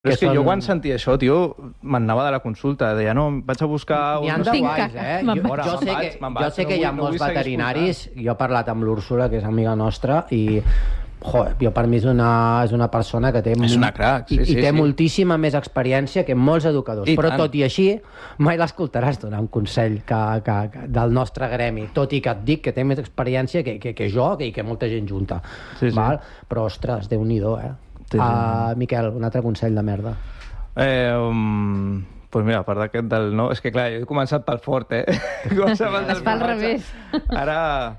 Però és que jo quan sentia això, tio, m'anava de la consulta, deia, no, vaig a buscar... N'hi ha de guais, Jo sé que hi ha molts veterinaris, jo he parlat amb l'Úrsula, que és amiga nostra, i jo per mi és una persona que té... És una crac, i té moltíssima més experiència que molts educadors, però tot i així mai l'escoltaràs donar un consell del nostre gremi, tot i que et dic que té més experiència que jo i que molta gent junta. Però, ostres, Déu-n'hi-do, Miquel, un altre consell de merda. Doncs mira, a part d'aquest del no... És que clar, jo he començat pel fort, Es fa al revés. Ara...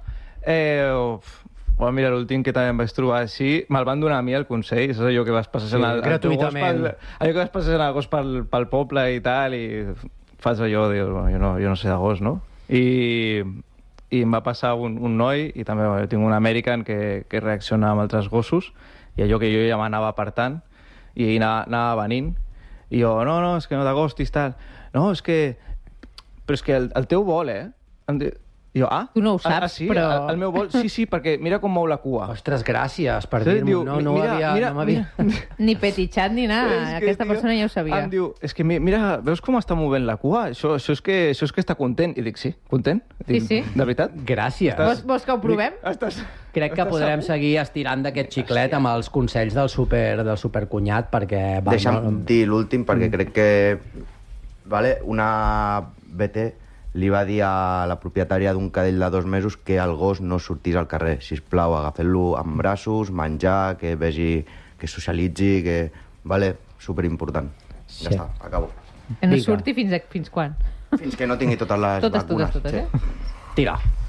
mira, l'últim que també em vaig trobar així, me'l van donar a mi el consell, és allò que vas passejant el teu gos allò que vas passejant el gos pel poble i tal, i fas allò, dius, jo no sé de gos, no? I em va passar un noi, i també jo tinc un American que reacciona amb altres gossos, i allò que jo ja m'anava apartant, i ell anava venint, i jo, no, és que no t'agostis, tal. No, és que... Però és que el teu vol, I jo, Tu no ho saps, sí, però... el meu vol, sí, perquè mira com mou la cua. Ostres, gràcies per dir-m'ho. No m'havia... Ni petitxat ni nada, aquesta persona ja ho sabia. Em diu, és que mira, veus com està movent la cua? Això és que està content. I dic, sí, content? Sí. De veritat? Gràcies. Vols que ho provem? Crec que podrem seguir estirant d'aquest xiclet amb els consells del supercunyat, perquè... Deixa'm dir l'últim, perquè crec que una BT li va dir a la propietària d'un cadell de 2 mesos que el gos no sortís al carrer. Sisplau, agafeu-lo amb braços, menjar, que vegi, que socialitzi, que... Superimportant. Ja està, acabo. Que no surti fins quan? Fins que no tingui totes les vacunes. Totes, Sí. Tira.